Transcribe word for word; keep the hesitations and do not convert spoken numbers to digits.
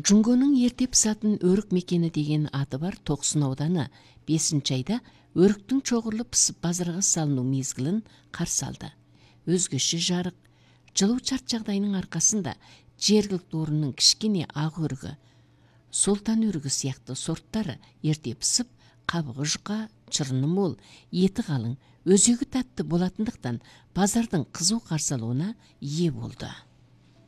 Жунгонун эрте пысатын өрүк мекени деген аты бар Токсон ауданы бесинчи айда өрүктүн чогулуп пысып базарга салынуу мезгилин каршы алды. Өзгөчө жарык, жылуу шарт жагдайынын аркасында жергиликтүү оорунун кичкене ак өрүгү, султан өрүгү сыяктуу сорттары эрте пысып, кабыгы жука, чырыны мол, эти калың, өзөгү таттуу болотундуктан базардын кызуу каршы алууна ээ болду.